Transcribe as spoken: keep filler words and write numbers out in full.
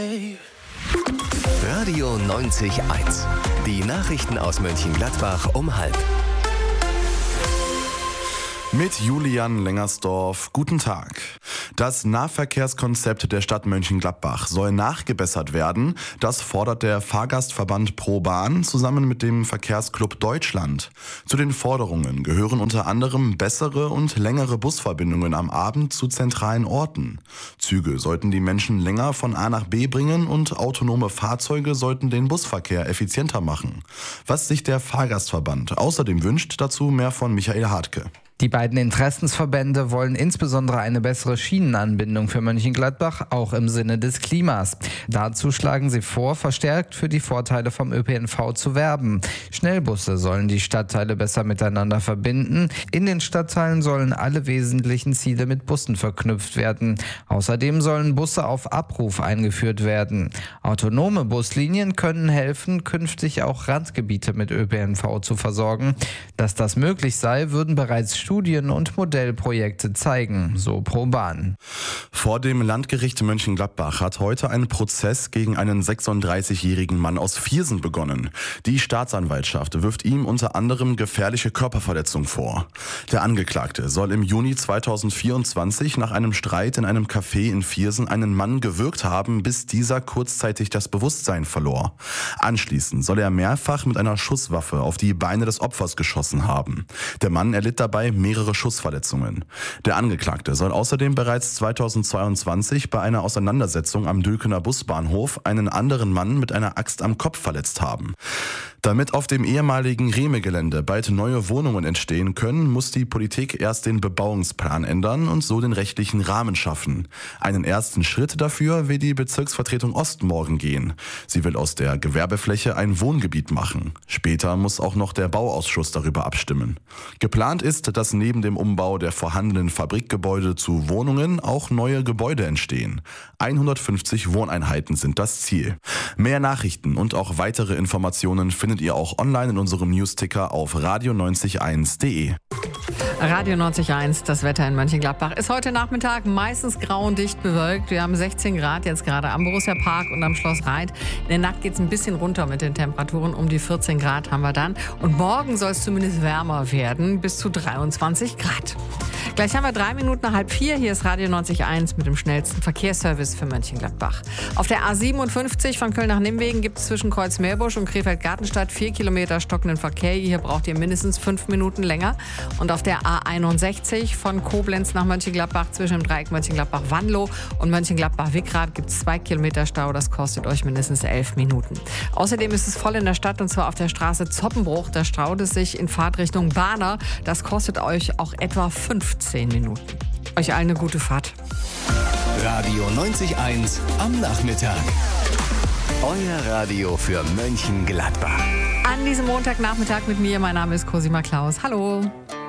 Radio neunzig Komma eins. Die Nachrichten aus Mönchengladbach um halb. Mit Julian Lengersdorf. Guten Tag. Das Nahverkehrskonzept der Stadt Mönchengladbach soll nachgebessert werden. Das fordert der Fahrgastverband ProBahn zusammen mit dem Verkehrsclub Deutschland. Zu den Forderungen gehören unter anderem bessere und längere Busverbindungen am Abend zu zentralen Orten. Züge sollten die Menschen länger von A nach B bringen und autonome Fahrzeuge sollten den Busverkehr effizienter machen. Was sich der Fahrgastverband außerdem wünscht, dazu mehr von Michael Hartke. Die beiden Interessensverbände wollen insbesondere eine bessere Schienenanbindung für Mönchengladbach, auch im Sinne des Klimas. Dazu schlagen sie vor, verstärkt für die Vorteile vom Ö P N V zu werben. Schnellbusse sollen die Stadtteile besser miteinander verbinden. In den Stadtteilen sollen alle wesentlichen Ziele mit Bussen verknüpft werden. Außerdem sollen Busse auf Abruf eingeführt werden. Autonome Buslinien können helfen, künftig auch Randgebiete mit Ö P N V zu versorgen. Dass das möglich sei, würden bereits Studien und Modellprojekte zeigen, so ProBahn. Vor dem Landgericht Mönchengladbach hat heute ein Prozess gegen einen sechsunddreißigjährigen Mann aus Viersen begonnen. Die Staatsanwaltschaft wirft ihm unter anderem gefährliche Körperverletzung vor. Der Angeklagte soll im Juni zweitausendvierundzwanzig nach einem Streit in einem Café in Viersen einen Mann gewürgt haben, bis dieser kurzzeitig das Bewusstsein verlor. Anschließend soll er mehrfach mit einer Schusswaffe auf die Beine des Opfers geschossen haben. Der Mann erlitt dabei mehrere Schussverletzungen. Der Angeklagte soll außerdem bereits zweitausendzweiundzwanzig bei einer Auseinandersetzung am Dülkener Busbahnhof einen anderen Mann mit einer Axt am Kopf verletzt haben. Damit auf dem ehemaligen Rehme-Gelände bald neue Wohnungen entstehen können, muss die Politik erst den Bebauungsplan ändern und so den rechtlichen Rahmen schaffen. Einen ersten Schritt dafür will die Bezirksvertretung Ost morgen gehen. Sie will aus der Gewerbefläche ein Wohngebiet machen. Später muss auch noch der Bauausschuss darüber abstimmen. Geplant ist, dass neben dem Umbau der vorhandenen Fabrikgebäude zu Wohnungen auch neue Gebäude entstehen. hundertfünfzig Wohneinheiten sind das Ziel. Mehr Nachrichten und auch weitere Informationen findet ihr auch online in unserem Newsticker auf radio neunzig Komma eins punkt de. Radio neunzig Komma eins, das Wetter in Mönchengladbach ist heute Nachmittag meistens grau und dicht bewölkt. Wir haben sechzehn Grad jetzt gerade am Borussia Park und am Schloss Reit. In der Nacht geht es ein bisschen runter mit den Temperaturen. Um die vierzehn Grad haben wir dann. Und morgen soll es zumindest wärmer werden, bis zu dreiundzwanzig Grad. Gleich haben wir drei Minuten nach halb vier. Hier ist Radio neunzig Komma eins mit dem schnellsten Verkehrsservice für Mönchengladbach. Auf der A siebenundfünfzig von Köln nach Nimwegen gibt es zwischen Kreuzmeerbusch und Krefeld-Gartenstadt vier Kilometer stockenden Verkehr. Hier braucht ihr mindestens fünf Minuten länger. Und auf der A einundsechzig von Koblenz nach Mönchengladbach zwischen dem Dreieck Mönchengladbach-Wanlo und Mönchengladbach-Wickrath gibt es zwei Kilometer Stau. Das kostet euch mindestens elf Minuten. Außerdem ist es voll in der Stadt und zwar auf der Straße Zoppenbruch. Da staut es sich in Fahrtrichtung Bahner. Das kostet euch auch etwa fünfzehn Minuten. Euch allen eine gute Fahrt. Radio neunzig Komma eins am Nachmittag. Euer Radio für Mönchengladbach. An diesem Montagnachmittag mit mir. Mein Name ist Cosima Klaus. Hallo.